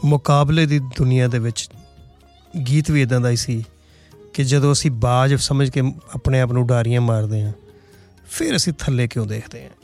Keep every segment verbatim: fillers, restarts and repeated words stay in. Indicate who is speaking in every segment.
Speaker 1: ਮੁਕਾਬਲੇ ਦੀ ਦੁਨੀਆ ਦੇ ਵਿੱਚ ਗੀਤ ਵੀ ਇੱਦਾਂ ਦਾ ਹੀ ਸੀ ਕਿ ਜਦੋਂ ਅਸੀਂ ਬਾਜ਼ ਸਮਝ ਕੇ ਆਪਣੇ ਆਪ ਨੂੰ ਉਡਾਰੀਆਂ ਮਾਰਦੇ ਹਾਂ, ਫਿਰ ਅਸੀਂ ਥੱਲੇ ਕਿਉਂ ਦੇਖਦੇ ਹਾਂ।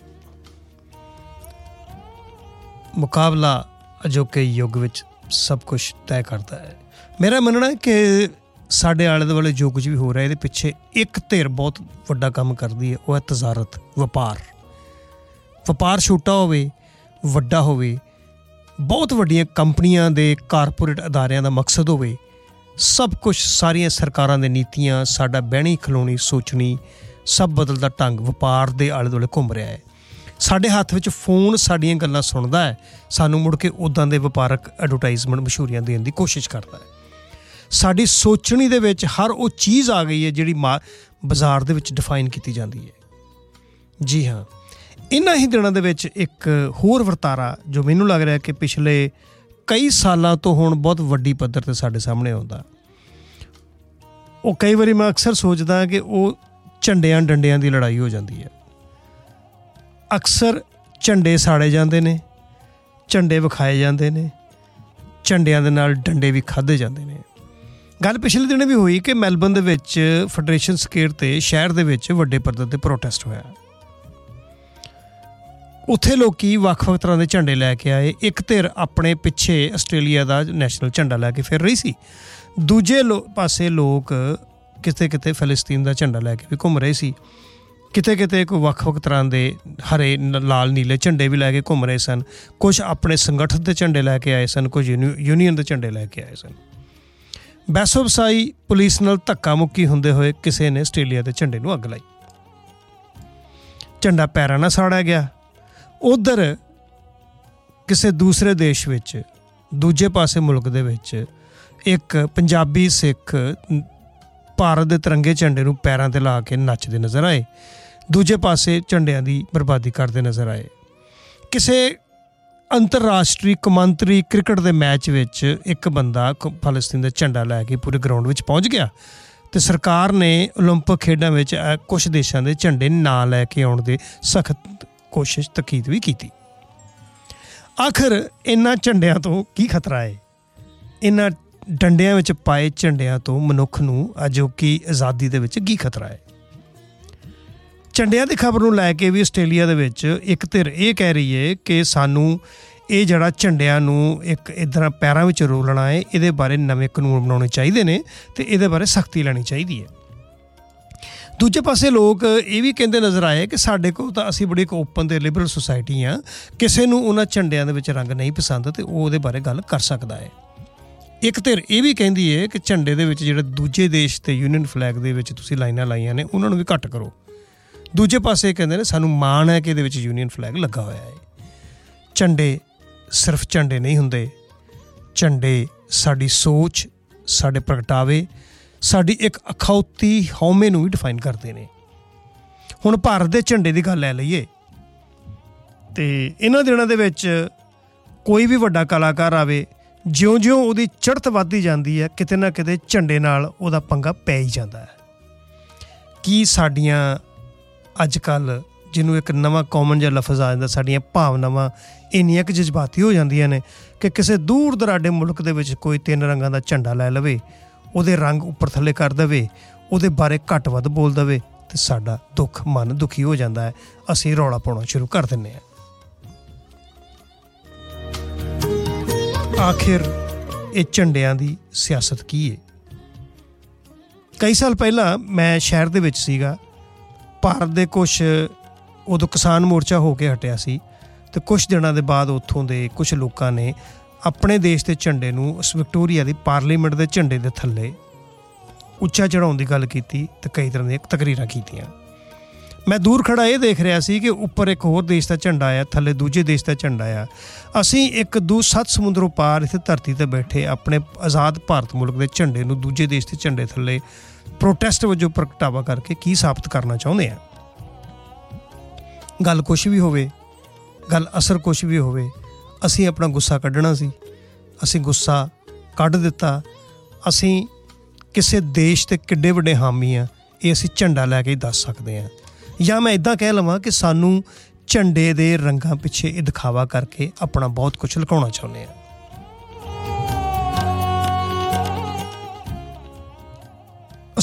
Speaker 1: ਮੁਕਾਬਲਾ ਅਜੋਕੇ ਯੁੱਗ ਵਿੱਚ ਸਭ ਕੁਛ ਤੈਅ ਕਰਦਾ ਹੈ। ਮੇਰਾ ਮੰਨਣਾ ਹੈ ਕਿ ਸਾਡੇ ਆਲੇ ਦੁਆਲੇ ਜੋ ਕੁਝ ਵੀ ਹੋ ਰਿਹਾ ਇਹਦੇ ਪਿੱਛੇ ਇੱਕ ਧਿਰ ਬਹੁਤ ਵੱਡਾ ਕੰਮ ਕਰਦੀ ਹੈ, ਉਹ ਹੈ ਤਜ਼ਾਰਤ, ਵਪਾਰ। ਵਪਾਰ ਛੋਟਾ ਹੋਵੇ ਵੱਡਾ ਹੋਵੇ, ਬਹੁਤ ਵੱਡੀਆਂ ਕੰਪਨੀਆਂ ਦੇ ਕਾਰਪੋਰੇਟ ਅਦਾਰਿਆਂ ਦਾ ਮਕਸਦ ਹੋਵੇ, ਸਭ ਕੁਛ ਸਾਰੀਆਂ ਸਰਕਾਰਾਂ ਦੇ ਨੀਤੀਆਂ, ਸਾਡਾ ਬਹਿਣੀ ਖਲੋਣੀ ਸੋਚਣੀ, ਸਭ ਬਦਲਦਾ ਢੰਗ ਵਪਾਰ ਦੇ ਆਲੇ ਦੁਆਲੇ ਘੁੰਮ ਰਿਹਾ ਹੈ। ਸਾਡੇ ਹੱਥ ਵਿੱਚ ਫੋਨ ਸਾਡੀਆਂ ਗੱਲਾਂ ਸੁਣਦਾ ਹੈ, ਸਾਨੂੰ ਮੁੜ ਕੇ ਉੱਦਾਂ ਦੇ ਵਪਾਰਕ ਐਡਵਰਟਾਈਜ਼ਮੈਂਟ ਮਸ਼ਹੂਰੀਆਂ ਦੇਣ ਦੀ ਕੋਸ਼ਿਸ਼ ਕਰਦਾ ਹੈ। ਸਾਡੀ ਸੋਚਣੀ ਦੇ ਵਿੱਚ ਹਰ ਉਹ ਚੀਜ਼ ਆ ਗਈ ਹੈ ਜਿਹੜੀ ਮਾ ਬਾਜ਼ਾਰ ਦੇ ਵਿੱਚ ਡਿਫਾਈਨ ਕੀਤੀ ਜਾਂਦੀ ਹੈ। ਜੀ ਹਾਂ, ਇਹਨਾਂ ਹੀ ਦਿਨਾਂ ਦੇ ਵਿੱਚ ਇੱਕ ਹੋਰ ਵਰਤਾਰਾ ਜੋ ਮੈਨੂੰ ਲੱਗ ਰਿਹਾ ਕਿ ਪਿਛਲੇ ਕਈ ਸਾਲਾਂ ਤੋਂ ਹੁਣ ਬਹੁਤ ਵੱਡੀ ਪੱਧਰ 'ਤੇ ਸਾਡੇ ਸਾਹਮਣੇ ਆਉਂਦਾ, ਉਹ ਕਈ ਵਾਰੀ ਮੈਂ ਅਕਸਰ ਸੋਚਦਾ ਕਿ ਉਹ ਝੰਡਿਆਂ ਡੰਡਿਆਂ ਦੀ ਲੜਾਈ ਹੋ ਜਾਂਦੀ ਹੈ। ਅਕਸਰ ਝੰਡੇ ਸਾੜੇ ਜਾਂਦੇ ਨੇ, ਝੰਡੇ ਵਿਖਾਏ ਜਾਂਦੇ ਨੇ, ਝੰਡਿਆਂ ਦੇ ਨਾਲ ਡੰਡੇ ਵੀ ਖਾਧੇ ਜਾਂਦੇ ਨੇ। ਗੱਲ ਪਿਛਲੇ ਦਿਨ ਵੀ ਹੋਈ ਕਿ ਮੈਲਬਰਨ ਦੇ ਵਿੱਚ ਫੈਡਰੇਸ਼ਨ ਸਕੁਆਇਰ 'ਤੇ ਸ਼ਹਿਰ ਦੇ ਵਿੱਚ ਵੱਡੇ ਪੱਧਰ 'ਤੇ ਪ੍ਰੋਟੈਸਟ ਹੋਇਆ। ਉੱਥੇ ਲੋਕ ਵੱਖ-ਵੱਖ ਤਰ੍ਹਾਂ ਦੇ ਝੰਡੇ ਲੈ ਕੇ ਆਏ। ਇੱਕ ਧਿਰ ਆਪਣੇ ਪਿੱਛੇ ਆਸਟ੍ਰੇਲੀਆ ਦਾ ਨੈਸ਼ਨਲ ਝੰਡਾ ਲੈ ਕੇ ਫਿਰ ਰਹੀ ਸੀ, ਦੂਜੇ ਲੋ ਪਾਸੇ ਲੋਕ ਕਿਤੇ ਕਿਤੇ ਫਿਲਿਸਤੀਨ ਦਾ ਝੰਡਾ ਲੈ ਕੇ ਵੀ ਘੁੰਮ ਰਹੇ ਸੀ। ਕਿਤੇ ਕਿਤੇ ਕੋਈ ਵੱਖ-ਵੱਖ ਤਰ੍ਹਾਂ ਦੇ ਹਰੇ ਲਾਲ ਨੀਲੇ ਝੰਡੇ ਵੀ ਲੈ ਕੇ ਘੁੰਮ ਰਹੇ ਸਨ। ਕੁਛ ਆਪਣੇ ਸੰਗਠਨ ਦੇ ਝੰਡੇ ਲੈ ਕੇ ਆਏ ਸਨ, ਕੁਝ ਯੂਨੀ ਯੂਨੀਅਨ ਦੇ ਝੰਡੇ ਲੈ ਕੇ ਆਏ ਸਨ। ਬਹਿਸੋ ਵਸਾਈ ਪੁਲਿਸ ਨਾਲ ਧੱਕਾ ਮੁੱਕੀ ਹੁੰਦੇ ਹੋਏ ਕਿਸੇ ਨੇ ਆਸਟ੍ਰੇਲੀਆ ਦੇ ਝੰਡੇ ਨੂੰ ਅੱਗ ਲਾਈ। ਝੰਡਾ ਪੈਰਾਂ ਨਾਲ ਸਾੜਿਆ ਗਿਆ। ਉੱਧਰ ਕਿਸੇ ਦੂਸਰੇ ਦੇਸ਼ ਵਿੱਚ, ਦੂਜੇ ਪਾਸੇ ਮੁਲਕ ਦੇ ਵਿੱਚ ਇੱਕ ਪੰਜਾਬੀ ਸਿੱਖ ਭਾਰਤ ਦੇ ਤਿਰੰਗੇ ਝੰਡੇ ਨੂੰ ਪੈਰਾਂ 'ਤੇ ਲਾ ਕੇ ਨੱਚਦੇ ਨਜ਼ਰ ਆਏ, ਦੂਜੇ ਪਾਸੇ ਝੰਡਿਆਂ ਦੀ ਬਰਬਾਦੀ ਕਰਦੇ ਨਜ਼ਰ ਆਏ। ਕਿਸੇ ਅੰਤਰਰਾਸ਼ਟਰੀ ਕੌਮਾਂਤਰੀ ਕ੍ਰਿਕਟ ਦੇ ਮੈਚ ਵਿੱਚ ਇੱਕ ਬੰਦਾ ਫਲਸਤੀਨ ਦਾ ਝੰਡਾ ਲੈ ਕੇ ਪੂਰੇ ਗਰਾਊਂਡ ਵਿੱਚ ਪਹੁੰਚ ਗਿਆ ਅਤੇ ਸਰਕਾਰ ਨੇ ਓਲੰਪਿਕ ਖੇਡਾਂ ਵਿੱਚ ਕੁਛ ਦੇਸ਼ਾਂ ਦੇ ਝੰਡੇ ਨਾ ਲੈ ਕੇ ਆਉਣ ਦੇ ਸਖਤ ਕੋਸ਼ਿਸ਼ ਤਕੀਦ ਵੀ ਕੀਤੀ। ਆਖਰ ਇਹਨਾਂ ਝੰਡਿਆਂ ਤੋਂ ਕੀ ਖਤਰਾ ਹੈ? ਇਹਨਾਂ ਡੰਡਿਆਂ ਵਿੱਚ ਪਾਏ ਝੰਡਿਆਂ ਤੋਂ ਮਨੁੱਖ ਨੂੰ ਅਜੋਕੀ ਆਜ਼ਾਦੀ ਦੇ ਵਿੱਚ ਕੀ ਖਤਰਾ ਹੈ? ਝੰਡਿਆਂ ਦੀ ਖਬਰ ਨੂੰ ਲੈ ਕੇ ਵੀ ਆਸਟ੍ਰੇਲੀਆ ਦੇ ਵਿੱਚ ਇੱਕ ਧਿਰ ਇਹ ਕਹਿ ਰਹੀ ਹੈ ਕਿ ਸਾਨੂੰ ਇਹ ਜਿਹੜਾ ਝੰਡਿਆਂ ਨੂੰ ਇੱਕ ਇੱਦਾਂ ਪੈਰਾਂ ਵਿੱਚ ਰੋਲਣਾ ਹੈ, ਇਹਦੇ ਬਾਰੇ ਨਵੇਂ ਕਾਨੂੰਨ ਬਣਾਉਣੇ ਚਾਹੀਦੇ ਨੇ ਅਤੇ ਇਹਦੇ ਬਾਰੇ ਸਖਤੀ ਲੈਣੀ ਚਾਹੀਦੀ ਹੈ। ਦੂਜੇ ਪਾਸੇ ਲੋਕ ਇਹ ਵੀ ਕਹਿੰਦੇ ਨਜ਼ਰ ਆਏ ਕਿ ਸਾਡੇ ਕੋਲ ਤਾਂ ਅਸੀਂ ਬੜੀ ਇੱਕ ਓਪਨ ਅਤੇ ਲਿਬਰਲ ਸੁਸਾਇਟੀ ਹਾਂ, ਕਿਸੇ ਨੂੰ ਉਹਨਾਂ ਝੰਡਿਆਂ ਦੇ ਵਿੱਚ ਰੰਗ ਨਹੀਂ ਪਸੰਦ ਅਤੇ ਉਹ ਉਹਦੇ ਬਾਰੇ ਗੱਲ ਕਰ ਸਕਦਾ ਹੈ। ਇੱਕ ਧਿਰ ਇਹ ਵੀ ਕਹਿੰਦੀ ਹੈ ਕਿ ਝੰਡੇ ਦੇ ਵਿੱਚ ਜਿਹੜੇ ਦੂਜੇ ਦੇਸ਼ ਅਤੇ ਯੂਨੀਅਨ ਫਲੈਗ ਦੇ ਵਿੱਚ ਤੁਸੀਂ ਲਾਈਨਾਂ ਲਾਈਆਂ ਨੇ ਉਹਨਾਂ ਨੂੰ ਵੀ ਘੱਟ ਕਰੋ। ਦੂਜੇ ਪਾਸੇ ਕਹਿੰਦੇ ਨੇ ਸਾਨੂੰ ਮਾਣ ਹੈ ਕਿ ਇਹਦੇ ਵਿੱਚ ਯੂਨੀਅਨ ਫਲੈਗ ਲੱਗਾ ਹੋਇਆ ਹੈ। ਝੰਡੇ ਸਿਰਫ ਝੰਡੇ ਨਹੀਂ ਹੁੰਦੇ, ਝੰਡੇ ਸਾਡੀ ਸੋਚ, ਸਾਡੇ ਪ੍ਰਗਟਾਵੇ, ਸਾਡੀ ਇੱਕ ਅਖੌਤੀ ਹਉਮੈ ਨੂੰ ਵੀ ਡਿਫਾਈਨ ਕਰਦੇ ਨੇ। ਹੁਣ ਭਾਰਤ ਦੇ ਝੰਡੇ ਦੀ ਗੱਲ ਲੈ ਲਈਏ ਅਤੇ ਇਹਨਾਂ ਦਿਨਾਂ ਦੇ ਵਿੱਚ ਕੋਈ ਵੀ ਵੱਡਾ ਕਲਾਕਾਰ ਆਵੇ, ਜਿਉਂ-ਜਿਉਂ ਉਹਦੀ ਚੜ੍ਹਤ ਵੱਧਦੀ ਜਾਂਦੀ ਹੈ, ਕਿਤੇ ਨਾ ਕਿਤੇ ਝੰਡੇ ਨਾਲ ਉਹਦਾ ਪੰਗਾ ਪੈ ਹੀ ਜਾਂਦਾ ਹੈ। ਕੀ ਸਾਡੀਆਂ ਅੱਜ ਕੱਲ੍ਹ ਜਿਹਨੂੰ ਇੱਕ ਨਵਾਂ ਕਾਮਨ ਜਿਹਾ ਲਫ਼ਜ਼ ਆ ਜਾਂਦਾ, ਸਾਡੀਆਂ ਭਾਵਨਾਵਾਂ ਇੰਨੀਆਂ ਕੁ ਜਜ਼ਬਾਤੀ ਹੋ ਜਾਂਦੀਆਂ ਨੇ ਕਿ ਕਿਸੇ ਦੂਰ ਦਰਾਡੇ ਮੁਲਕ ਦੇ ਵਿੱਚ ਕੋਈ ਤਿੰਨ ਰੰਗਾਂ ਦਾ ਝੰਡਾ ਲੈ ਲਵੇ, ਉਹਦੇ ਰੰਗ ਉੱਪਰ ਥੱਲੇ ਕਰ ਦੇਵੇ, ਉਹਦੇ ਬਾਰੇ ਘੱਟ ਵੱਧ ਬੋਲ ਦੇਵੇ ਅਤੇ ਸਾਡਾ ਦੁੱਖ ਮਨ ਦੁਖੀ ਹੋ ਜਾਂਦਾ ਹੈ। ਅਸੀਂ ਰੌਲਾ ਪਾਉਣਾ ਸ਼ੁਰੂ ਕਰ ਦਿੰਦੇ ਹਾਂ। ਆਖਿਰ ਇਹ ਝੰਡਿਆਂ ਦੀ ਸਿਆਸਤ ਕੀ ਹੈ? ਕਈ ਸਾਲ ਪਹਿਲਾਂ ਮੈਂ ਸ਼ਹਿਰ ਦੇ ਵਿੱਚ ਸੀਗਾ। ਭਾਰਤ ਦੇ ਕੁਛ ਉਦੋਂ ਕਿਸਾਨ ਮੋਰਚਾ ਹੋ ਕੇ ਹਟਿਆ ਸੀ ਅਤੇ ਕੁਛ ਦਿਨਾਂ ਦੇ ਬਾਅਦ ਉੱਥੋਂ ਦੇ ਕੁਛ ਲੋਕਾਂ ਨੇ ਆਪਣੇ ਦੇਸ਼ ਦੇ ਝੰਡੇ ਨੂੰ ਉਸ ਵਿਕਟੋਰੀਆ ਦੀ ਪਾਰਲੀਮੈਂਟ ਦੇ ਝੰਡੇ ਦੇ ਥੱਲੇ ਉੱਚਾ ਚੜ੍ਹਾਉਣ ਦੀ ਗੱਲ ਕੀਤੀ ਅਤੇ ਕਈ ਤਰ੍ਹਾਂ ਦੀਆਂ ਤਕਰੀਰਾਂ ਕੀਤੀਆਂ। ਮੈਂ ਦੂਰ ਖੜ੍ਹਾ ਇਹ ਦੇਖ ਰਿਹਾ ਸੀ ਕਿ ਉੱਪਰ ਇੱਕ ਹੋਰ ਦੇਸ਼ ਦਾ ਝੰਡਾ ਆ, ਥੱਲੇ ਦੂਜੇ ਦੇਸ਼ ਦਾ ਝੰਡਾ ਆ। ਅਸੀਂ ਇੱਕ ਦੂ ਸੱਤ ਸਮੁੰਦਰੋਂ ਪਾਰ ਇੱਥੇ ਧਰਤੀ 'ਤੇ ਬੈਠੇ ਆਪਣੇ ਆਜ਼ਾਦ ਭਾਰਤ ਮੁਲਕ ਦੇ ਝੰਡੇ ਨੂੰ ਦੂਜੇ ਦੇਸ਼ ਦੇ ਝੰਡੇ ਥੱਲੇ ਪ੍ਰੋਟੈਸਟ ਵਜੋਂ ਪ੍ਰਗਟਾਵਾ ਕਰਕੇ ਕੀ ਸਾਬਤ ਕਰਨਾ ਚਾਹੁੰਦੇ ਹਾਂ? ਗੱਲ ਕੁਛ ਵੀ ਹੋਵੇ, ਗੱਲ ਅਸਰ ਕੁਛ ਵੀ ਹੋਵੇ, ਅਸੀਂ ਆਪਣਾ ਗੁੱਸਾ ਕੱਢਣਾ ਸੀ, ਅਸੀਂ ਗੁੱਸਾ ਕੱਢ ਦਿੱਤਾ। ਅਸੀਂ ਕਿਸੇ ਦੇਸ਼ ਦੇ ਕਿੱਡੇ ਵੱਡੇ ਹਾਮੀ ਆ, ਇਹ ਅਸੀਂ ਝੰਡਾ ਲੈ ਕੇ ਹੀ ਦੱਸ ਸਕਦੇ ਹਾਂ। ਜਾਂ ਮੈਂ ਇੱਦਾਂ ਕਹਿ ਲਵਾਂ ਕਿ ਸਾਨੂੰ ਝੰਡੇ ਦੇ ਰੰਗਾਂ ਪਿੱਛੇ ਇਹ ਦਿਖਾਵਾ ਕਰਕੇ ਆਪਣਾ ਬਹੁਤ ਕੁਛ ਲੁਕਾਉਣਾ ਚਾਹੁੰਦੇ ਹਾਂ।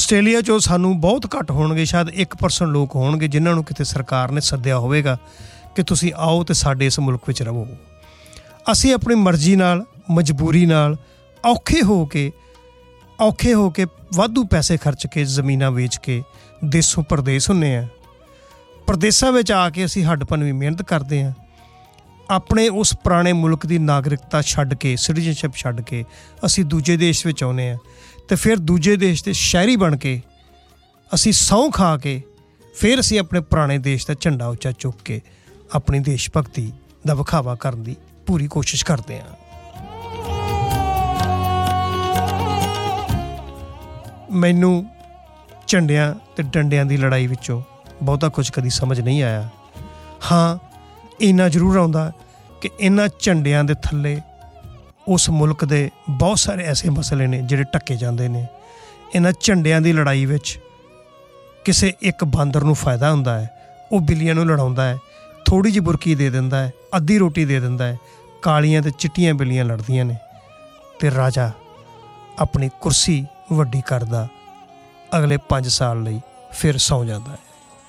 Speaker 1: ਆਸਟ੍ਰੇਲੀਆ 'ਚੋਂ ਸਾਨੂੰ ਬਹੁਤ ਘੱਟ ਹੋਣਗੇ, ਸ਼ਾਇਦ ਇੱਕ ਪਰਸੈਂਟ ਲੋਕ ਹੋਣਗੇ ਜਿਨ੍ਹਾਂ ਨੂੰ ਕਿਤੇ ਸਰਕਾਰ ਨੇ ਸੱਦਿਆ ਹੋਵੇਗਾ ਕਿ ਤੁਸੀਂ ਆਓ ਅਤੇ ਸਾਡੇ ਇਸ ਮੁਲਕ ਵਿੱਚ ਰਹੋ। ਅਸੀਂ ਆਪਣੀ ਮਰਜ਼ੀ ਨਾਲ, ਮਜਬੂਰੀ ਨਾਲ, ਔਖੇ ਹੋ ਕੇ ਔਖੇ ਹੋ ਕੇ ਵਾਧੂ ਪੈਸੇ ਖਰਚ ਕੇ, ਜ਼ਮੀਨਾਂ ਵੇਚ ਕੇ ਦੇਸੋਂ ਪਰਦੇਸ ਹੁੰਦੇ ਹਾਂ। ਪ੍ਰਦੇਸਾਂ ਵਿੱਚ ਆ ਕੇ ਅਸੀਂ ਹੱਡ-ਭੰਨਵੀਂ ਮਿਹਨਤ ਕਰਦੇ ਹਾਂ। ਆਪਣੇ ਉਸ ਪੁਰਾਣੇ ਮੁਲਕ ਦੀ ਨਾਗਰਿਕਤਾ ਛੱਡ ਕੇ, ਸਿਟੀਜ਼ਨਸ਼ਿਪ ਛੱਡ ਕੇ ਅਸੀਂ ਦੂਜੇ ਦੇਸ਼ ਵਿੱਚ ਆਉਂਦੇ ਹਾਂ ਅਤੇ ਫਿਰ ਦੂਜੇ ਦੇਸ਼ ਦੇ ਸ਼ਹਿਰੀ ਬਣ ਕੇ ਅਸੀਂ ਸਹੁੰ ਖਾ ਕੇ ਫਿਰ ਅਸੀਂ ਆਪਣੇ ਪੁਰਾਣੇ ਦੇਸ਼ ਦਾ ਝੰਡਾ ਉੱਚਾ ਚੁੱਕ ਕੇ ਆਪਣੀ ਦੇਸ਼ ਭਗਤੀ ਦਾ ਵਿਖਾਵਾ ਕਰਨ ਦੀ ਪੂਰੀ ਕੋਸ਼ਿਸ਼ ਕਰਦੇ ਹਾਂ। ਮੈਨੂੰ ਝੰਡਿਆਂ ਅਤੇ ਡੰਡਿਆਂ ਦੀ ਲੜਾਈ ਵਿੱਚੋਂ ਬਹੁਤਾ ਕੁਝ ਕਦੀ ਸਮਝ ਨਹੀਂ ਆਇਆ। ਹਾਂ, ਇੰਨਾ ਜ਼ਰੂਰ ਆਉਂਦਾ ਕਿ ਇਹਨਾਂ ਝੰਡਿਆਂ ਦੇ ਥੱਲੇ ਉਸ ਮੁਲਕ ਦੇ ਬਹੁਤ ਸਾਰੇ ਐਸੇ ਮਸਲੇ ਨੇ ਜਿਹੜੇ ਢੱਕੇ ਜਾਂਦੇ ਨੇ। ਇਹਨਾਂ ਝੰਡਿਆਂ ਦੀ ਲੜਾਈ ਵਿੱਚ ਕਿਸੇ ਇੱਕ ਬਾਂਦਰ ਨੂੰ ਫਾਇਦਾ ਹੁੰਦਾ ਹੈ, ਉਹ ਬਿੱਲੀਆਂ ਨੂੰ ਲੜਾਉਂਦਾ ਹੈ, ਥੋੜ੍ਹੀ ਜਿਹੀ ਬੁਰਕੀ ਦੇ ਦਿੰਦਾ ਹੈ, ਅੱਧੀ ਰੋਟੀ ਦੇ ਦਿੰਦਾ ਹੈ, ਕਾਲੀਆਂ ਅਤੇ ਚਿੱਟੀਆਂ ਬਿੱਲੀਆਂ ਲੜਦੀਆਂ ਨੇ ਅਤੇ ਰਾਜਾ ਆਪਣੀ ਕੁਰਸੀ ਵੱਡੀ ਕਰਦਾ ਅਗਲੇ ਪੰਜ ਸਾਲ ਲਈ ਫਿਰ ਸੌਂ ਜਾਂਦਾ ਹੈ।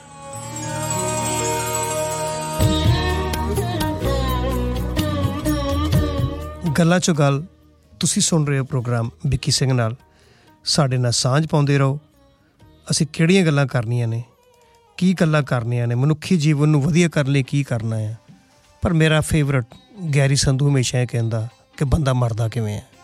Speaker 1: ਗੱਲਾਂ 'ਚੋਂ ਗੱਲ ਤੁਸੀਂ ਸੁਣ ਰਹੇ ਹੋ ਪ੍ਰੋਗਰਾਮ ਵਿੱਕੀ ਸਿੰਘ ਨਾਲ। ਸਾਡੇ ਨਾਲ ਸਾਂਝ ਪਾਉਂਦੇ ਰਹੋ। ਅਸੀਂ ਕਿਹੜੀਆਂ ਗੱਲਾਂ ਕਰਨੀਆਂ ਨੇ, ਕੀ ਗੱਲਾਂ ਕਰਨੀਆਂ ਨੇ, ਮਨੁੱਖੀ ਜੀਵਨ ਨੂੰ ਵਧੀਆ ਕਰਨ ਲਈ ਕੀ ਕਰਨਾ ਹੈ। ਪਰ ਮੇਰਾ ਫੇਵਰਟ ਗੈਰੀ ਸੰਧੂ ਹਮੇਸ਼ਾ ਇਹ ਕਹਿੰਦਾ ਕਿ ਬੰਦਾ ਮਰਦਾ ਕਿਵੇਂ ਹੈ।